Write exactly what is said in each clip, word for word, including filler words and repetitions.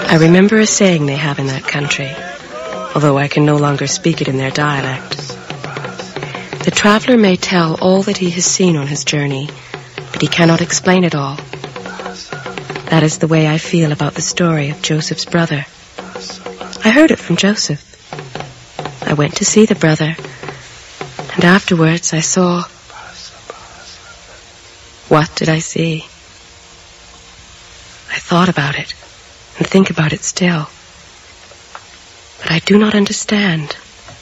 I remember a saying they have in that country, although I can no longer speak it in their dialect. The traveller may tell all that he has seen on his journey, but he cannot explain it all. That is the way I feel about the story of Joseph's brother. I heard it from Joseph. I went to see the brother, and afterwards I saw... What did I see? I thought about it, and think about it still. But I do not understand.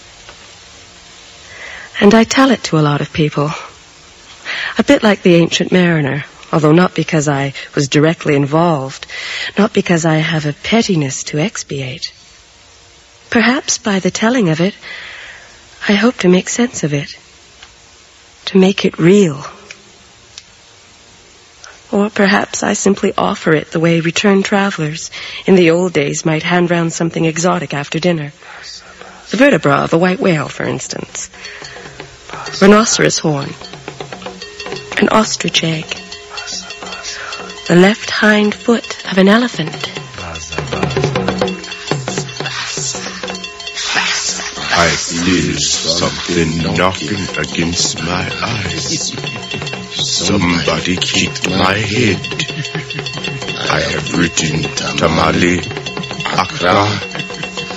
And I tell it to a lot of people. A bit like the Ancient Mariner, although not because I was directly involved, not because I have a pettiness to expiate. Perhaps by the telling of it, I hope to make sense of it, to make it real. Or perhaps I simply offer it the way returned travelers in the old days might hand round something exotic after dinner. The vertebra of a white whale, for instance. Rhinoceros horn. An ostrich egg. The left hind foot of an elephant. I feel something knocking against my eyes. Somebody kicked my head. I have written Tamale, Accra,